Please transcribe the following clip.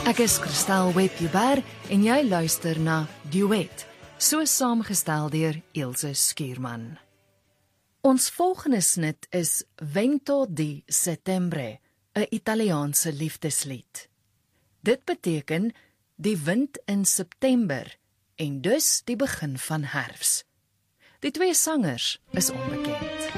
Ek is Christel Webber en jy luister na Duet, so saamgestel deur Ilse Skuurman. Ons volgende snit is Vento di Settembre, 'n Italiaanse liefdeslied. Dit beteken die wind in September en dus die begin van herfs. Die twee sangers is onbekend.